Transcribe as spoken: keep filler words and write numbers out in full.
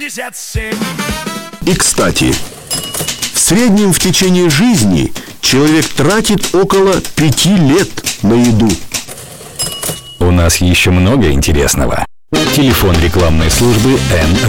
И, кстати, в среднем в течение жизни человек тратит около пяти лет на еду. У нас еще много интересного. Телефон рекламной службы Н